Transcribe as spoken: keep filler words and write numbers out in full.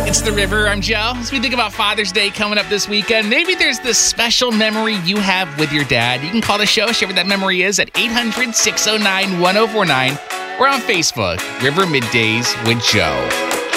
It's The River. I'm Joe. As we think about Father's Day coming up this weekend, maybe there's this special memory you have with your dad. You can call the show, share what that memory is at eight hundred, six oh nine, one oh four nine. Or on Facebook, River Middays with Joe.